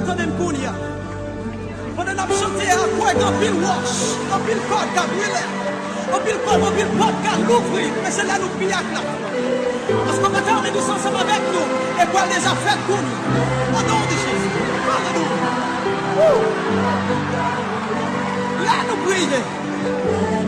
même qu'on y a. Pendant qu'on chante à quoi, un pile wash, un pile code, un pile porte, car l'ouvrir, mais c'est là nous prions là. Parce qu'on va terminer tous ensemble avec nous, et quoi les affaires pour nous. Au nom de Jésus. Alléluia. Là nous prions.